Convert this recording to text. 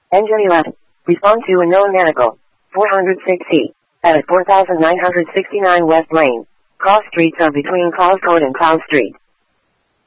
Engine 11. Respond to a known medical. 406C. At 4969 West Lane. Cross streets are between Cloud Court and Cloud Street.